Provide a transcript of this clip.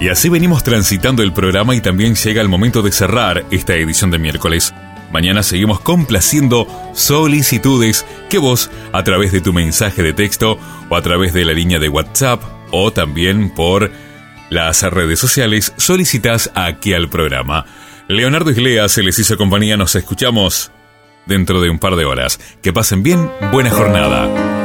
Y así venimos transitando el programa y también llega el momento de cerrar esta edición de miércoles. Mañana seguimos complaciendo solicitudes que vos, a través de tu mensaje de texto o a través de la línea de WhatsApp o también por las redes sociales, solicitas aquí al programa. Leonardo Iglesias se les hizo compañía. Nos escuchamos dentro de un par de horas. Que pasen bien, buena jornada.